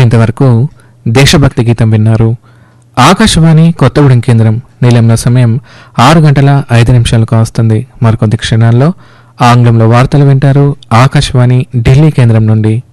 ఇంతవరకు దేశభక్తి గీతం విన్నారు. ఆకాశవాణి కొత్తగూడెం కేంద్రం నిలయంలో సమయం 6:05 కావస్తుంది. మరికొద్ది క్షణాల్లో ఆంగ్లంలో వార్తలు వింటారు. ఆకాశవాణి ఢిల్లీ కేంద్రం నుండి.